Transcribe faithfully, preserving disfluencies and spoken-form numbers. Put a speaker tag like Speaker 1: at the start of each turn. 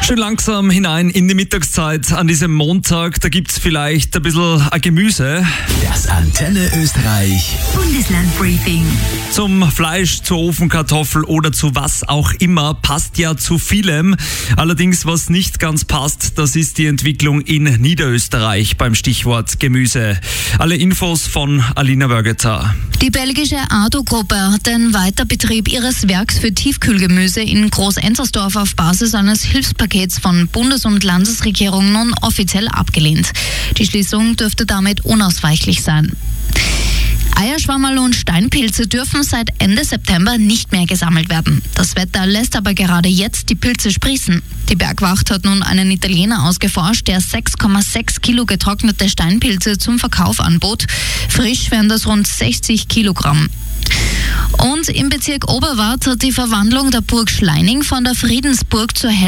Speaker 1: Schön langsam hinein in die Mittagszeit an diesem Montag. Da gibt's vielleicht ein bisschen ein Gemüse.
Speaker 2: Das Antenne Österreich
Speaker 3: Bundeslandbriefing.
Speaker 1: Zum Fleisch, zur Ofenkartoffel oder zu was auch immer passt ja zu vielem. Allerdings, was nicht ganz passt, das ist die Entwicklung in Niederösterreich beim Stichwort Gemüse. Alle Infos von Alina Wörgether.
Speaker 3: Die belgische Ado-Gruppe hat den Weiterbetrieb ihres Werks für Tiefkühlgemüse in Groß-Enzersdorf auf Basis eines Hilfspakets von Bundes- und Landesregierung nun offiziell abgelehnt. Die Schließung dürfte damit unausweichlich sein. Eierschwammerl und Steinpilze dürfen seit Ende September nicht mehr gesammelt werden. Das Wetter lässt aber gerade jetzt die Pilze sprießen. Die Bergwacht hat nun einen Italiener ausgeforscht, der sechs Komma sechs Kilo getrocknete Steinpilze zum Verkauf anbot. Frisch wären das rund sechzig Kilogramm. Und im Bezirk Oberwart hat die Verwandlung der Burg Schleining von der Friedensburg zur